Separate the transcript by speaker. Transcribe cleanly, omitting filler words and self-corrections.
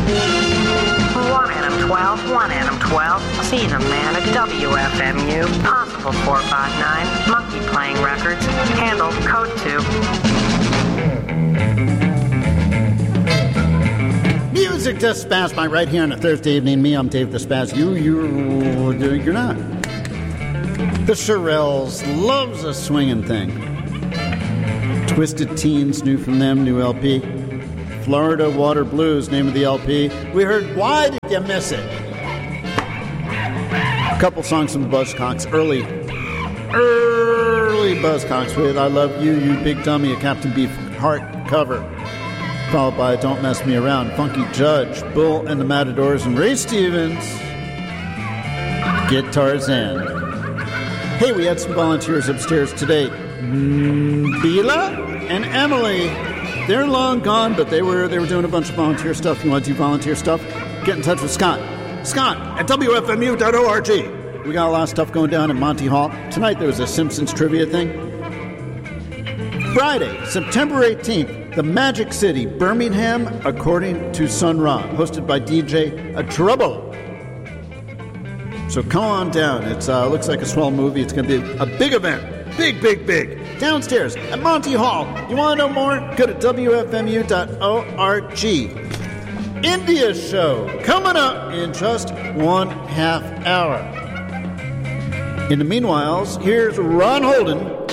Speaker 1: One Adam 12, one Adam 12. Seen a man at WFMU. Possible 459. Monkey playing records. Handle code 2.
Speaker 2: Music to spaz by right here on a Thursday evening. Me, I'm Dave the Spaz. You're not. The Shirelles loves a swinging thing. Twisted Teens, new from them, new LP. Florida Water Blues, name of the LP. We heard Why Did You Miss It? A couple songs from the Buzzcocks, early Buzzcocks with I Love You, You Big Dummy, a Captain Beefheart cover. Followed by Don't Mess Me Around, Funky Judge, Bull and the Matadors, and Ray Stevens, Guitar's End. Hey, we had some volunteers upstairs today. Bila and Emily. They're long gone, but they were doing a bunch of volunteer stuff. You want to do volunteer stuff? Get in touch with Scott. Scott at WFMU.org. We got a lot of stuff going down in Monty Hall. Tonight there was a Simpsons trivia thing. Friday, September 18th, the Magic City, Birmingham, according to Sun Ra, hosted by DJ Trouble. So come on down. It looks like a swell movie. It's going to be a big event. Big. Downstairs at Monty Hall. You want to know more? Go to WFMU.org. India Show coming up in just 1/2 hour. In the meanwhile, here's Ron Holden